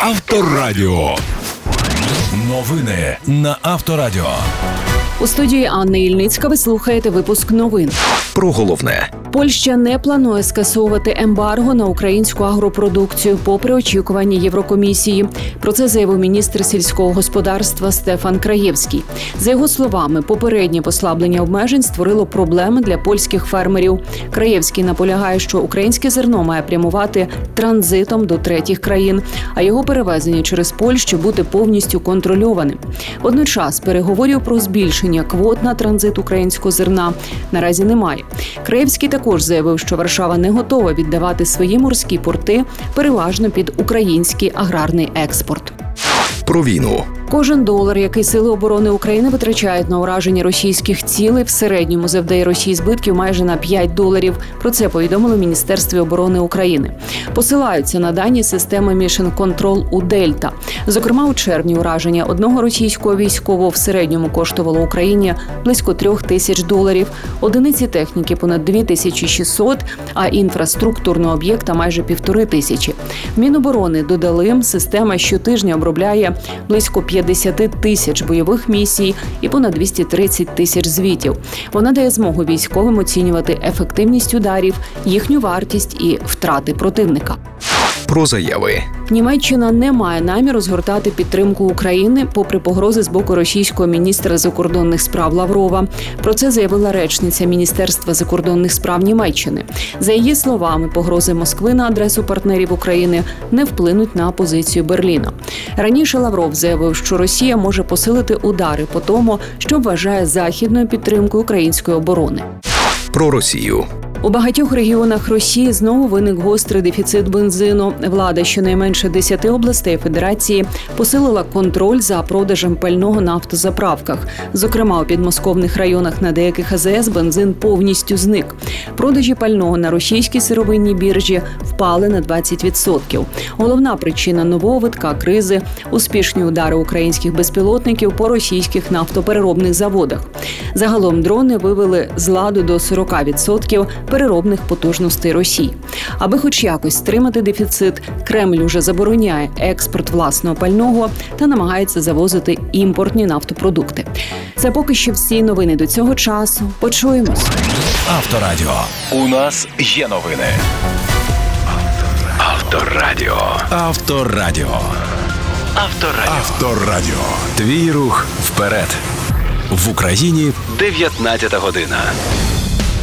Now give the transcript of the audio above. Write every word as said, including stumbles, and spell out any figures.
Авторадіо. Новини на Авторадіо. У студії Анна Ільницька ви слухаєте випуск новин. Про головне. Польща не планує скасовувати ембарго на українську агропродукцію, попри очікування Єврокомісії. Про це заявив міністр сільського господарства Стефан Краєвський. За його словами, попереднє послаблення обмежень створило проблеми для польських фермерів. Краєвський наполягає, що українське зерно має прямувати транзитом до третіх країн, а його перевезення через Польщу бути повністю контрольованим. Водночас переговорів про збільшення квот на транзит українського зерна наразі немає. Краєвський також заявив, що Варшава не готова віддавати свої морські порти переважно під український аграрний експорт. Про війну. Кожен долар, який Сили оборони України витрачають на ураження російських цілей, в середньому завдає Росії збитків майже на п'ять доларів. Про це повідомили в Міністерстві оборони України. Посилаються на дані системи Mission Control у Дельта. Зокрема, у червні ураження одного російського військового в середньому коштувало Україні близько трьох тисяч доларів, одиниці техніки понад дві тисячі шістсот, а інфраструктурного об'єкта майже півтори тисячі. В Міноборони додали, система щотижня обробляє близько п'ятдесят тисяч бойових місій і понад двісті тридцять тисяч звітів. Вона дає змогу військовим оцінювати ефективність ударів, їхню вартість і втрати противника. Про заяви. Німеччина не має наміру згортати підтримку України, попри погрози з боку російського міністра закордонних справ Лаврова. Про це заявила речниця Міністерства закордонних справ Німеччини. За її словами, погрози Москви на адресу партнерів України не вплинуть на позицію Берліна. Раніше Лавров заявив, що Росія може посилити удари по тому, що вважає західною підтримкою української оборони. Про Росію. У багатьох регіонах Росії знову виник гострий дефіцит бензину. Влада щонайменше десяти областей Федерації посилила контроль за продажем пального на автозаправках. Зокрема, у підмосковних районах на деяких А З С бензин повністю зник. Продажі пального на російській сировинній біржі впали на двадцять відсотків. Головна причина нового витка кризи – успішні удари українських безпілотників по російських нафтопереробних заводах. Загалом дрони вивели з ладу до сорок відсотків переробних потужностей Росії. Аби хоч якось стримати дефіцит, Кремль уже забороняє експорт власного пального та намагається завозити імпортні нафтопродукти. Це поки що всі новини до цього часу. Почуємось. Авторадіо. У нас є новини. Авторадіо. Авторадіо. Авторадіо. Авторадіо. Твій рух вперед. В Україні дев'ятнадцята година.